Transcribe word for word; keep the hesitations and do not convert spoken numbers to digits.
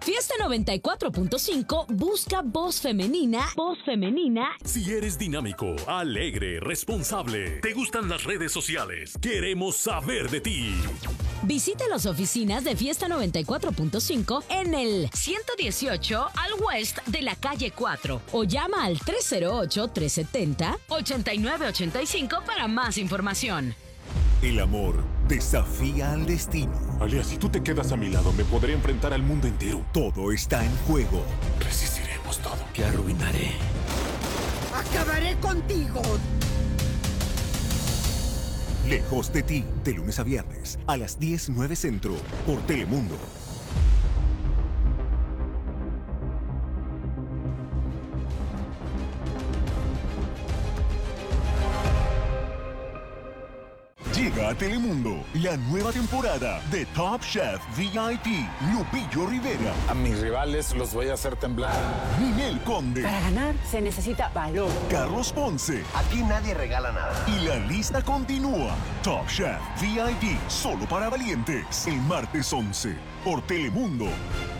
Fiesta noventa y cuatro punto cinco busca voz femenina, voz femenina. Si eres dinámico, alegre, responsable, te gustan las redes sociales, queremos saber de ti. Visita las oficinas de Fiesta noventa y cuatro punto cinco en el ciento dieciocho al West de la calle cuatro o llama al tres cero ocho, tres siete cero, ocho nueve ocho cinco para más información. El amor desafía al destino. Alia, si tú te quedas a mi lado, me podré enfrentar al mundo entero. Todo está en juego. Resistiremos todo. Te arruinaré. ¡Acabaré contigo! Lejos de ti, de lunes a viernes, a las diez, nueve Centro, por Telemundo. Llega a Telemundo la nueva temporada de Top Chef V I P. Lupillo Rivera. A mis rivales los voy a hacer temblar. Ninel Conde. Para ganar se necesita valor. Carlos Ponce. Aquí nadie regala nada. Y la lista continúa. Top Chef V I P, solo para valientes. El martes once, por Telemundo.